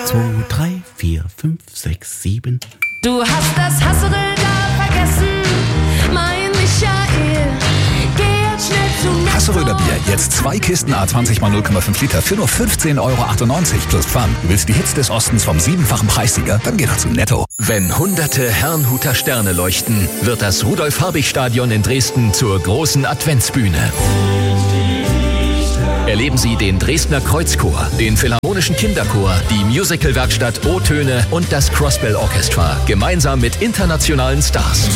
2, 3, 4, 5, 6, 7. Du hast das Hassel da vergessen, mein Michael. Geh jetzt schnell zu Netto. Hasseröder Bier, jetzt 2 Kisten A20 x 0,5 Liter für nur 15,98 € plus Pfand. Du willst die Hits des Ostens vom 7-fachen Preissieger? Dann geh doch zu Netto. Wenn hunderte Herrnhuter Sterne leuchten, wird das Rudolf-Habich-Stadion in Dresden zur großen Adventsbühne. Erleben Sie den Dresdner Kreuzchor, den Philharmonischen Kinderchor, die Musicalwerkstatt O-Töne und das Crossbell Orchestra, gemeinsam mit internationalen Stars.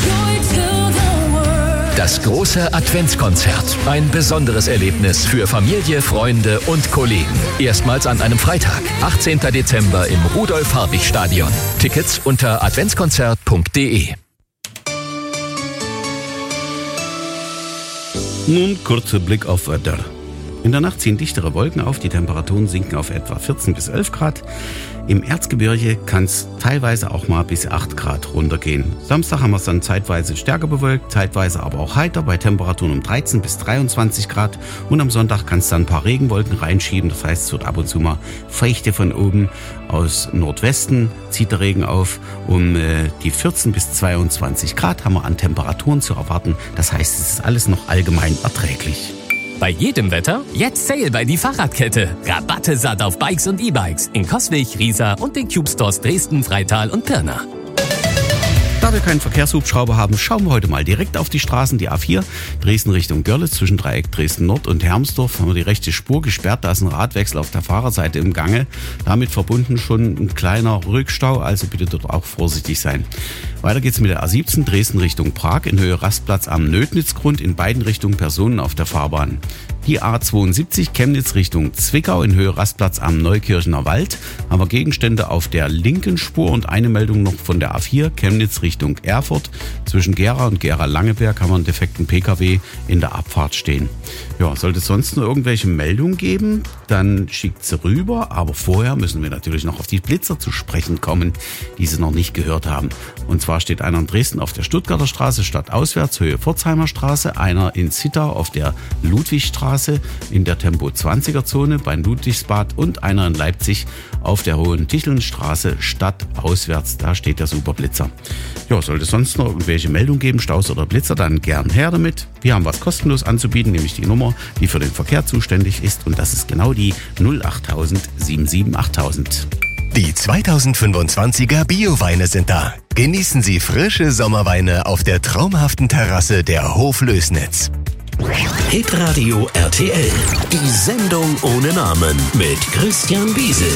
Das große Adventskonzert. Ein besonderes Erlebnis für Familie, Freunde und Kollegen. Erstmals an einem Freitag, 18. Dezember im Rudolf-Habich-Stadion. Tickets unter adventskonzert.de. Nun kurzer Blick auf Wetter. In der Nacht ziehen dichtere Wolken auf, die Temperaturen sinken auf etwa 14 bis 11 Grad. Im Erzgebirge kann es teilweise auch mal bis 8 Grad runtergehen. Samstag haben wir es dann zeitweise stärker bewölkt, zeitweise aber auch heiter bei Temperaturen um 13 bis 23 Grad. Und am Sonntag kann es dann ein paar Regenwolken reinschieben. Das heißt, es wird ab und zu mal feuchte von oben. Aus Nordwesten zieht der Regen auf. Um die 14 bis 22 Grad haben wir an Temperaturen zu erwarten. Das heißt, es ist alles noch allgemein erträglich. Bei jedem Wetter jetzt Sale bei die Fahrradkette. Rabatte satt auf Bikes und E-Bikes in Coswig, Riesa und den Cube Stores Dresden, Freital und Pirna. Da wir keinen Verkehrshubschrauber haben, schauen wir heute mal direkt auf die Straßen. Die A4 Dresden Richtung Görlitz zwischen Dreieck Dresden Nord und Hermsdorf haben wir die rechte Spur gesperrt. Da ist ein Radwechsel auf der Fahrerseite im Gange. Damit verbunden schon ein kleiner Rückstau, also bitte dort auch vorsichtig sein. Weiter geht's mit der A17 Dresden Richtung Prag in Höhe Rastplatz am Nötnitzgrund, in beiden Richtungen Personen auf der Fahrbahn. Die A72 Chemnitz Richtung Zwickau in Höhe Rastplatz am Neukirchener Wald haben wir Gegenstände auf der linken Spur und eine Meldung noch von der A4 Chemnitz Richtung Erfurt. Zwischen Gera und Gera-Langeberg haben wir einen defekten PKW in der Abfahrt stehen. Ja, sollte es sonst noch irgendwelche Meldungen geben, dann schickt sie rüber. Aber vorher müssen wir natürlich noch auf die Blitzer zu sprechen kommen, die Sie noch nicht gehört haben. Und zwar steht einer in Dresden auf der Stuttgarter Straße stadtauswärts, Höhe Pforzheimer Straße, einer in Zittau auf der Ludwigstraße in der Tempo-20er-Zone bei Ludwigsbad und einer in Leipzig auf der Hohen-Ticheln-Straße stadtauswärts. Da steht der Superblitzer. Ja, sollte es sonst noch irgendwelche Meldungen geben, Staus oder Blitzer, dann gern her damit. Wir haben was kostenlos anzubieten, nämlich die Nummer, die für den Verkehr zuständig ist. Und das ist genau die 08000 77 8000. Die 2025er Bio-Weine sind da. Genießen Sie frische Sommerweine auf der traumhaften Terrasse der Hoflößnitz. Hitradio RTL. Die Sendung ohne Namen mit Christian Bieselt.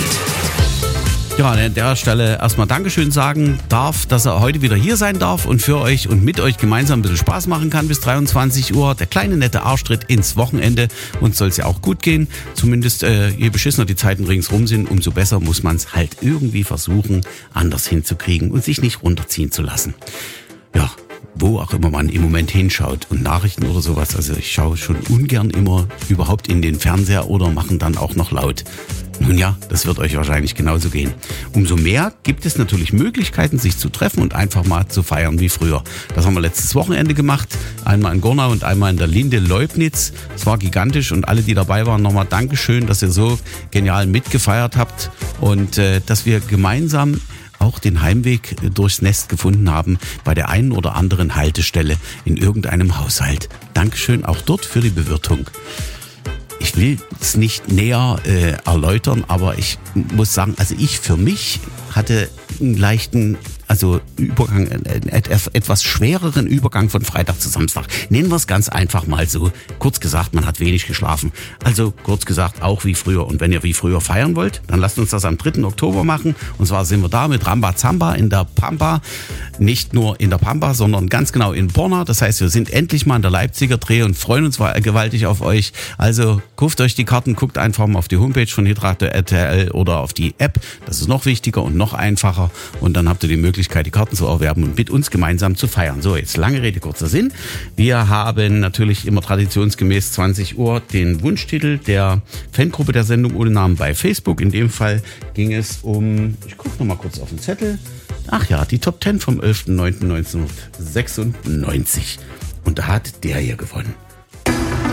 Ja, an der Stelle erstmal Dankeschön sagen darf, dass er heute wieder hier sein darf und für euch und mit euch gemeinsam ein bisschen Spaß machen kann bis 23 Uhr. Der kleine nette Arschtritt ins Wochenende. Uns soll es ja auch gut gehen. Zumindest je beschissener die Zeiten ringsrum sind, umso besser muss man es halt irgendwie versuchen, anders hinzukriegen und sich nicht runterziehen zu lassen. Ja, wo auch immer man im Moment hinschaut und Nachrichten oder sowas. Also ich schaue schon ungern immer überhaupt in den Fernseher oder machen dann auch noch laut. Nun ja, das wird euch wahrscheinlich genauso gehen. Umso mehr gibt es natürlich Möglichkeiten, sich zu treffen und einfach mal zu feiern wie früher. Das haben wir letztes Wochenende gemacht. Einmal in Gornau und einmal in der Linde Leubnitz. Es war gigantisch und alle, die dabei waren, nochmal Dankeschön, dass ihr so genial mitgefeiert habt und dass wir gemeinsam auch den Heimweg durchs Nest gefunden haben bei der einen oder anderen Haltestelle in irgendeinem Haushalt. Dankeschön auch dort für die Bewirtung. Ich will es nicht näher erläutern, aber ich muss sagen, also ich für mich hatte einen leichten, Übergang, etwas schwereren Übergang von Freitag zu Samstag. Nennen wir es ganz einfach mal so. Kurz gesagt, man hat wenig geschlafen. Also kurz gesagt, auch wie früher. Und wenn ihr wie früher feiern wollt, dann lasst uns das am 3. Oktober machen. Und zwar sind wir da mit Rambazamba in der Pampa. Nicht nur in der Pampa, sondern ganz genau in Borna. Das heißt, wir sind endlich mal in der Leipziger Dreh und freuen uns gewaltig auf euch. Also kauft euch die Karten, guckt einfach mal auf die Homepage von Hitradio RTL oder auf die App. Das ist noch wichtiger und noch einfacher. Und dann habt ihr die Möglichkeit, die Karten zu erwerben und mit uns gemeinsam zu feiern. So, jetzt lange Rede, kurzer Sinn. Wir haben natürlich immer traditionsgemäß 20 Uhr den Wunschtitel der Fangruppe der Sendung ohne Namen bei Facebook. In dem Fall ging es um, ich gucke noch mal kurz auf den Zettel. Ach ja, die Top 10 vom 11.09.1996. Und da hat der hier gewonnen.